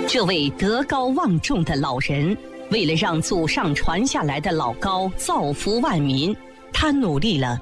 这位德高望重的老人，为了让祖上传下来的老高造福万民，他努力了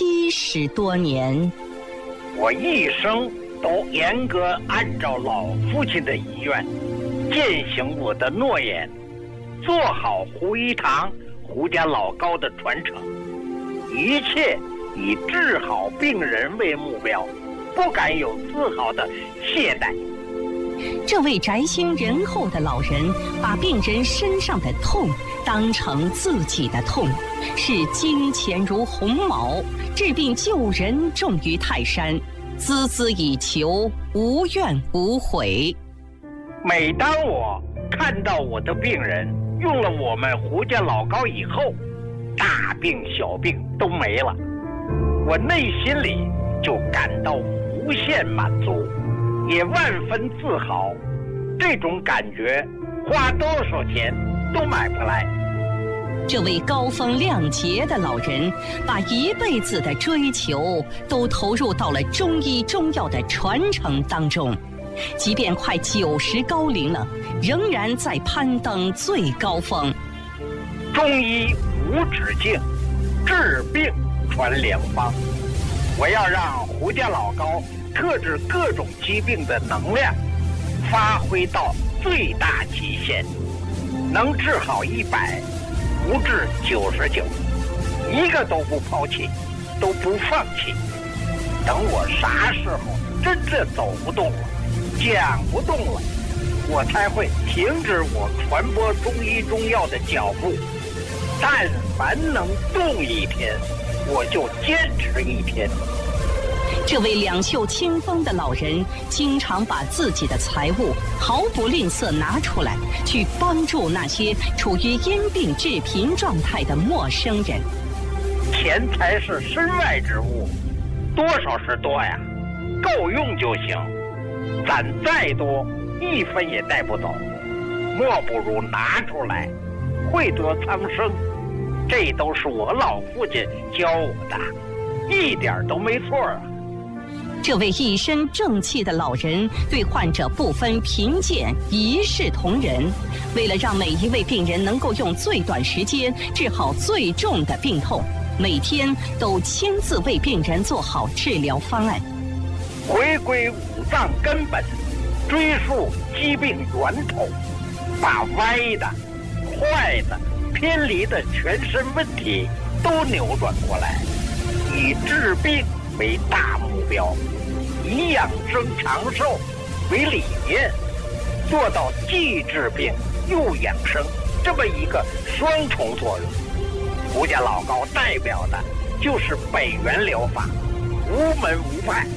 70多年。 我一生都严格按照老父亲的遗愿，践行我的诺言，做好胡一堂胡家老高的传承，一切以治好病人为目标，不敢有丝毫的懈怠。 这位宅心仁厚的老人，把病人身上的痛当成自己的痛，视金钱如鸿毛，治病救人重于泰山，孜孜以求，无怨无悔。 每当我看到我的病人用了我们胡家老高以后，大病小病都没了，我内心里就感到无限满足，也万分自豪。这种感觉花多少钱都买不来。 这位高风亮节的老人，把一辈子的追求都投入到了中医中药的传承当中，即便快90高龄了，仍然在攀登最高峰。 中医无止境，治病传良方。我要让胡家老高克制各种疾病的能量发挥到最大极限，能治好100，不治99，一个都不抛弃，都不放弃。等我啥时候真正走不动了，讲不动了，我才会停止我传播中医中药的脚步。但凡能动一天，我就坚持1天。 这位两袖清风的老人，经常把自己的财物毫不吝啬拿出来，去帮助那些处于因病致贫状态的陌生人。 钱财是身外之物，多少是多呀，够用就行。攒再多，1分也带不走，莫不如拿出来，惠得苍生。这都是我老父亲教我的，一点都没错啊。 这位一身正气的老人，对患者不分贫贱，一视同仁。为了让每一位病人能够用最短时间治好最重的病痛，每天都亲自为病人做好治疗方案。 回归五脏根本，追溯疾病源头，把歪的、坏的、偏离的全身问题都扭转过来，以治病为大目标，以养生长寿为理念，做到既治病又养生这么一个双重作用。胡家老高代表的就是北元疗法，无门无派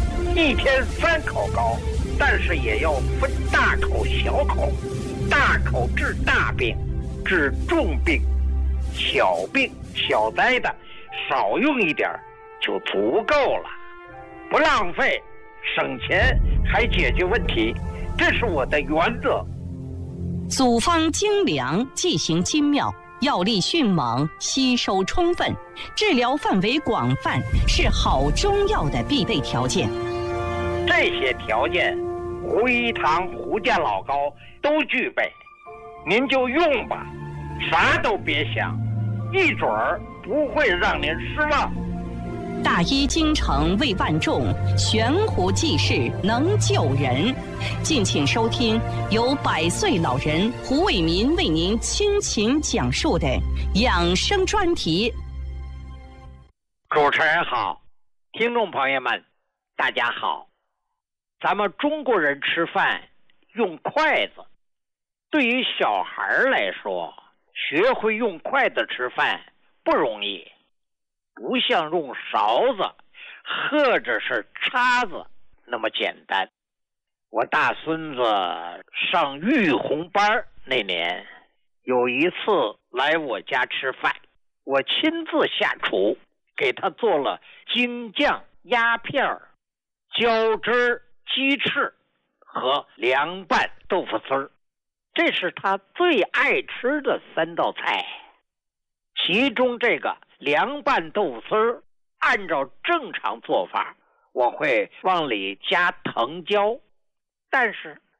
，1天3口高，但是也要分大口小口，大口治大病，治重病，小病小灾的少用一点就足够了，不浪费，省钱还解决问题，这是我的原则。 组方精良，剂型精妙，药力迅猛，吸收充分，治疗范围广泛，是好中药的必备条件。 这些条件，胡一堂胡家老高都具备，您就用吧，啥都别想，一准儿不会让您失望。 大医精诚为万众，悬壶济世能救人。敬请收听由100岁老人胡伟民为您倾情讲述的养生专题。 主持人好，听众朋友们大家好。咱们中国人吃饭用筷子，对于小孩来说，学会用筷子吃饭不容易，不像用勺子或者是叉子那么简单。我大孙子上育红班那年，有一次来我家吃饭，我亲自下厨给他做了京酱鸭片、椒汁鸡翅和凉拌豆腐丝儿，这是他最爱吃的3道菜。其中这个凉拌豆腐丝儿，按照正常做法，我会往里加藤椒，但是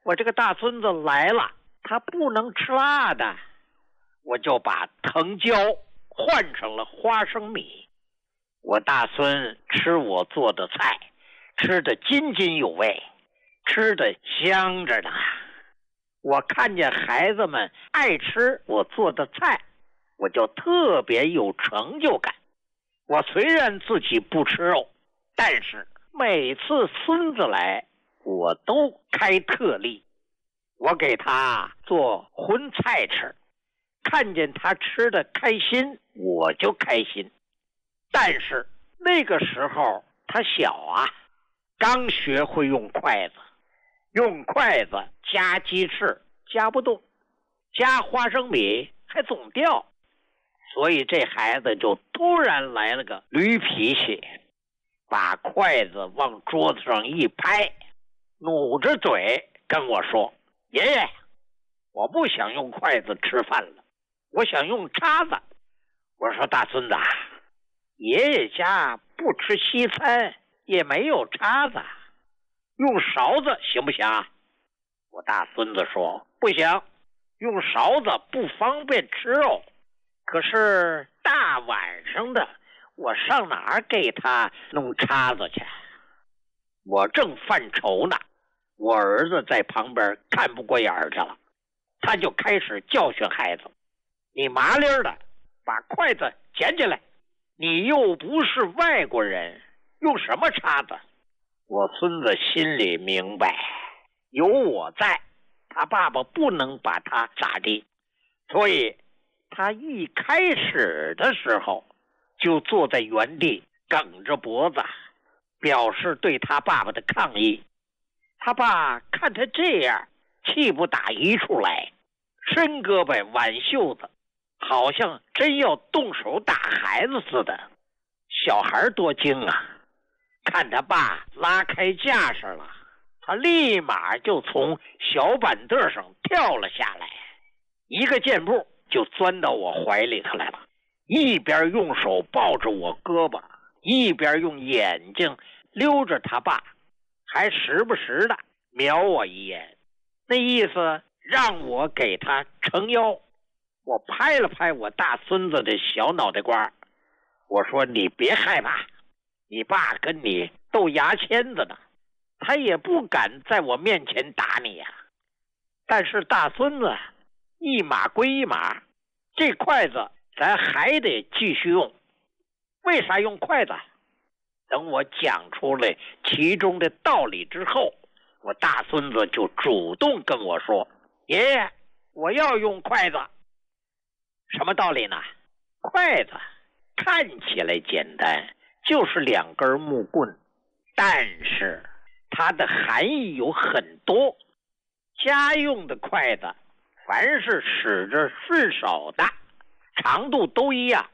我这个大孙子来了，他不能吃辣的，我就把藤椒换成了花生米。我大孙吃我做的菜，吃得津津有味，吃得香着呢。我看见孩子们爱吃我做的菜，我就特别有成就感。我虽然自己不吃肉，但是每次孙子来，我都开特例。我给他做荤菜吃，看见他吃得开心，我就开心。但是那个时候他小啊，刚学会用筷子，用筷子夹鸡翅夹不动，夹花生米还总掉，所以这孩子就突然来了个驴脾气，把筷子往桌子上一拍，努着嘴跟我说：爷爷，我不想用筷子吃饭了，我想用叉子。我说大孙子，爷爷家不吃西餐，也没有叉子，用勺子行不行？我大孙子说不行，用勺子不方便吃肉，可是大晚上的，我上哪儿给他弄叉子去？我正犯愁呢，我儿子在旁边看不过眼去了，他就开始教训孩子：你麻利的把筷子捡起来，你又不是外国人，用什么叉子？我孙子心里明白，有我在，他爸爸不能把他咋地，所以他一开始的时候就坐在原地梗着脖子，表示对他爸爸的抗议。他爸看他这样，气不打一处来，伸胳膊挽袖子，好像真要动手打孩子似的。小孩多精啊，看他爸拉开架势了，他立马就从小板凳上跳了下来，一个箭步就钻到我怀里头来了，一边用手抱着我胳膊，一边用眼睛溜着他爸，还时不时的瞄我一眼，那意思让我给他撑腰。我拍了拍我大孙子的小脑袋瓜，我说你别害怕，你爸跟你斗牙签子呢，他也不敢在我面前打你呀。但是大孙子一码归一码，这筷子咱还得继续用。为啥用筷子？等我讲出来其中的道理之后，我大孙子就主动跟我说：爷爷，我要用筷子。什么道理呢？筷子看起来简单，就是两根木棍，但是它的含义有很多。家用的筷子凡是使着顺手的，长度都一样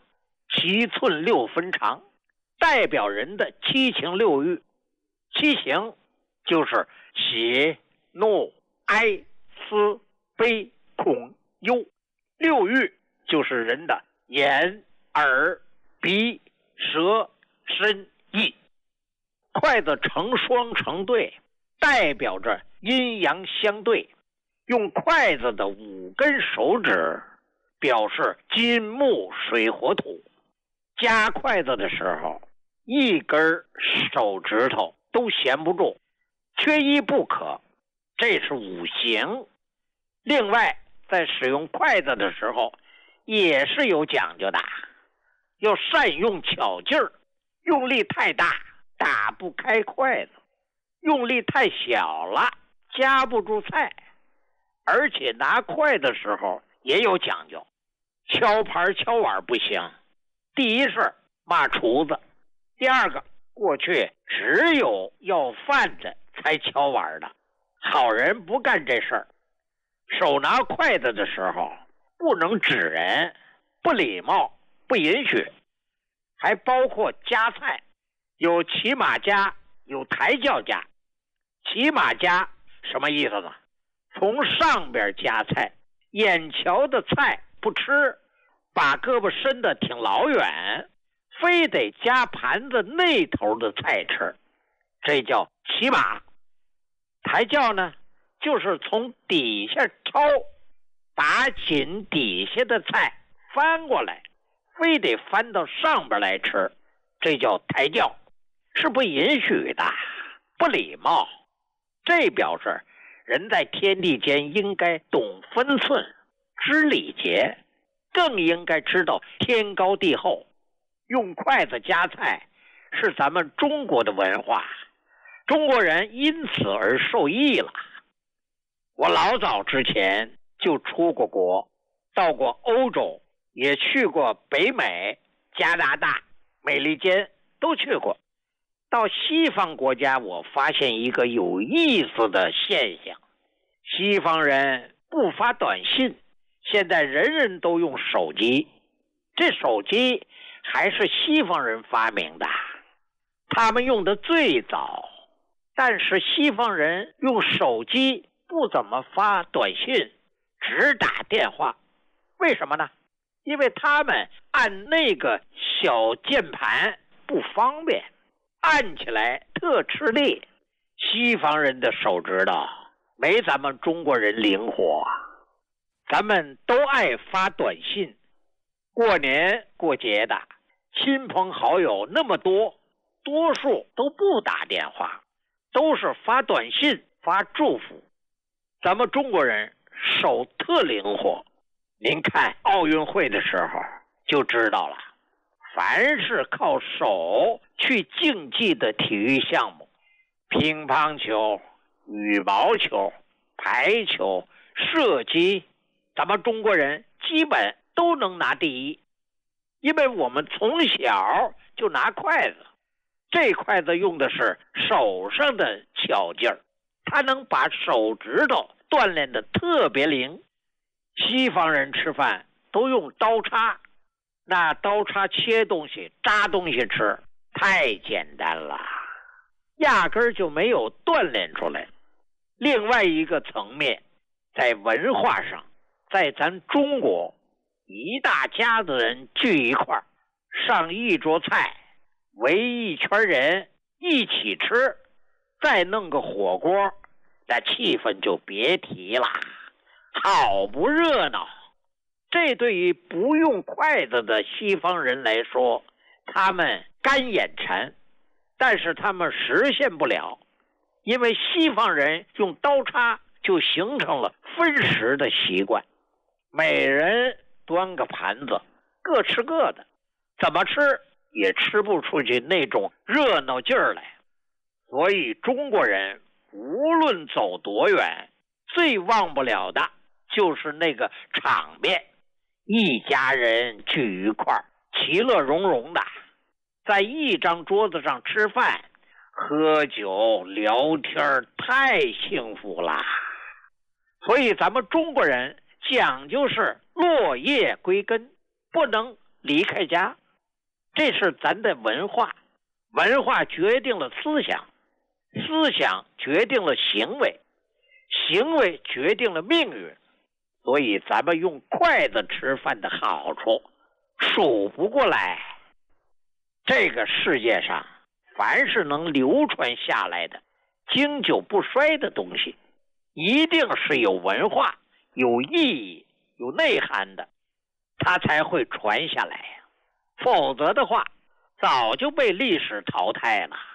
，7寸6分长，代表人的七情六欲。七情就是喜怒哀思悲恐忧，六欲就是人的眼耳鼻舌身意。筷子成双成对，代表着阴阳相对。用筷子的5根手指表示金木水火土，夹筷子的时候一根手指头都闲不住，缺一不可，这是5行。另外在使用筷子的时候也是有讲究的，要善用巧劲儿，用力太大打不开筷子，用力太小了夹不住菜。而且拿筷的时候也有讲究，敲盘敲碗不行。第一是骂厨子，第二个过去只有要饭的才敲碗的，好人不干这事儿。手拿筷子的时候不能指人，不礼貌，不允许。还包括夹菜，有骑马夹，有抬轿夹。骑马夹什么意思呢？从上边夹菜，眼瞧的菜不吃，把胳膊伸得挺老远，非得夹盘子那头的菜吃，这叫骑马。抬轿呢， 就是从底下抄，把紧底下的菜翻过来，非得翻到上边来吃，这叫抬轿，是不允许的，不礼貌。这表示人在天地间应该懂分寸，知礼节，更应该知道天高地厚。用筷子夹菜是咱们中国的文化，中国人因此而受益了。我老早之前就出过国，到过欧洲，也去过北美、加拿大、美利坚，都去过。到西方国家，我发现一个有意思的现象，西方人不发短信，现在人人都用手机，这手机还是西方人发明的，他们用的最早，但是西方人用手机不怎么发短信，只打电话。为什么呢？因为他们按那个小键盘不方便，按起来特吃力。西方人的手指头没咱们中国人灵活，咱们都爱发短信，过年过节的亲朋好友那么多，多数都不打电话，都是发短信发祝福。咱们中国人手特灵活，您看奥运会的时候就知道了，凡是靠手去竞技的体育项目，乒乓球、羽毛球、排球、射击，咱们中国人基本都能拿第一，因为我们从小就拿筷子，这筷子用的是手上的巧劲儿，它能把手指头锻炼得特别灵。西方人吃饭都用刀叉，那刀叉切东西扎东西吃太简单了，压根儿就没有锻炼出来。另外一个层面，在文化上，在咱中国，一大家子人聚一块儿，上一桌菜，围一圈人一起吃，再弄个火锅，那气氛就别提了，好不热闹。这对于不用筷子的西方人来说，他们干眼馋，但是他们实现不了，因为西方人用刀叉就形成了分食的习惯，每人端个盘子，各吃各的，怎么吃也吃不出去那种热闹劲儿来。所以中国人无论走多远，最忘不了的就是那个场面，一家人聚一块儿，其乐融融的，在一张桌子上吃饭、喝酒、聊天，太幸福了。所以咱们中国人讲究是落叶归根，不能离开家，这是咱的文化，文化决定了思想，思想决定了行为，行为决定了命运。所以咱们用筷子吃饭的好处数不过来。这个世界上凡是能流传下来的经久不衰的东西，一定是有文化、有意义、有内涵的，它才会传下来，否则的话早就被历史淘汰了。